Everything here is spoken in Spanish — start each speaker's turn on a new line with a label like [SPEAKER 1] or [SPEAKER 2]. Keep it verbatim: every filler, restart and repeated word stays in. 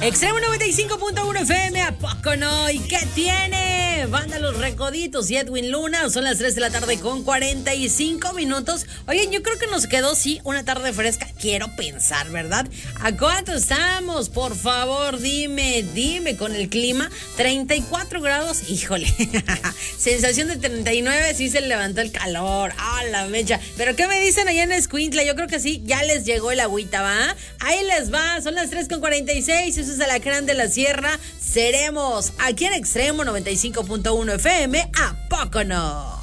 [SPEAKER 1] Extremo noventa y cinco punto uno F M, ¿a poco no? ¿Y qué tiene? Banda Los Recoditos y Edwin Luna. Son las tres de la tarde con cuarenta y cinco minutos. Oigan, yo creo que nos quedó, sí, una tarde fresca. Quiero pensar, ¿verdad? ¿A cuánto estamos? Por favor, dime, dime con el clima. treinta y cuatro grados, híjole. Sensación de treinta y nueve, sí se levantó el calor. ¡Ah, la mecha! ¿Pero qué me dicen allá en Escuintla? Yo creo que sí, ya les llegó el agüita, ¿va? Ahí les va, son las tres con cuarenta y seis. Eso es Alacrán de la Sierra. Seremos aquí en Extremo noventa y cinco punto uno F M. ¿A poco no?